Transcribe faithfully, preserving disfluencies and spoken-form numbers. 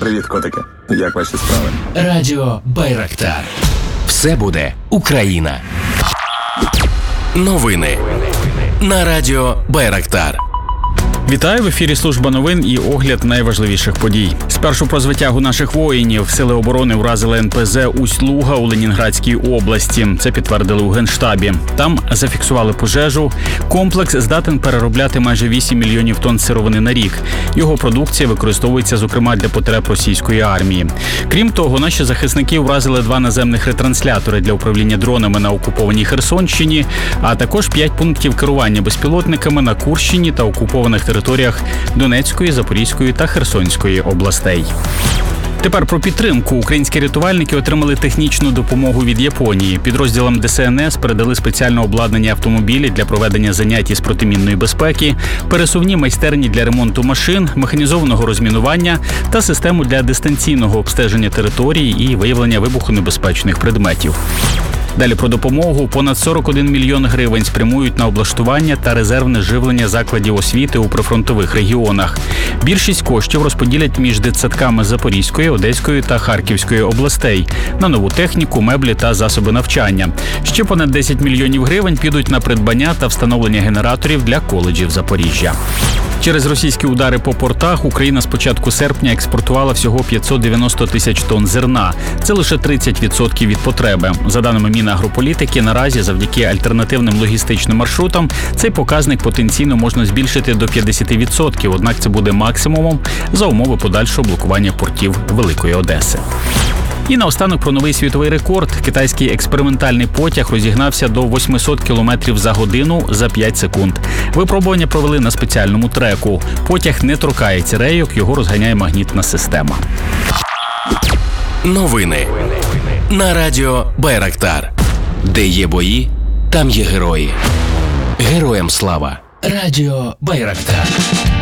Привіт, котики. Як ваші справи? Радіо Байрактар. Все буде Україна. Новини на Радіо Байрактар. Вітаю, в ефірі служба новин і огляд найважливіших подій. Спершу про звитягу наших воїнів. Сили оборони вразили ен пе зет Усть-Луга у Ленінградській області. Це підтвердили у Генштабі. Там зафіксували пожежу. Комплекс здатен переробляти майже вісім мільйонів тонн сировини на рік. Його продукція використовується, зокрема, для потреб російської армії. Крім того, наші захисники вразили два наземних ретранслятори для управління дронами на окупованій Херсонщині, а також п'ять пунктів керування безпілотниками на Курщині та окупованих територіях територіях Донецької, Запорізької та Херсонської областей. Тепер про підтримку. Українські рятувальники отримали технічну допомогу від Японії. Підрозділам де ес ен ес передали спеціально обладнані автомобілі для проведення занять із протимінної безпеки, пересувні майстерні для ремонту машин, механізованого розмінування та систему для дистанційного обстеження території і виявлення вибухонебезпечних предметів. Далі про допомогу. Понад сорок один мільйон гривень спрямують на облаштування та резервне живлення закладів освіти у прифронтових регіонах. Більшість коштів розподілять між дитсадками Запорізької, Одеської та Харківської областей на нову техніку, меблі та засоби навчання. Ще понад десять мільйонів гривень підуть на придбання та встановлення генераторів для коледжів Запоріжжя. Через російські удари по портах Україна з початку серпня експортувала всього п'ятсот дев'яносто тисяч тонн зерна. Це лише тридцять відсотків від потреби. За даними Мінагрополітики, наразі завдяки альтернативним логістичним маршрутам цей показник потенційно можна збільшити до п'ятдесят відсотків, однак це буде максимумом за умови подальшого блокування портів Великої Одеси. І наостанок про новий світовий рекорд. Китайський експериментальний потяг розігнався до вісімсот кілометрів за годину за п'ять секунд. Випробування провели на спеціальному треку. Потяг не торкається рейок, його розганяє магнітна система. Новини на Радіо Байрактар. Де є бої, там є герої. Героям слава. Радіо Байрактар.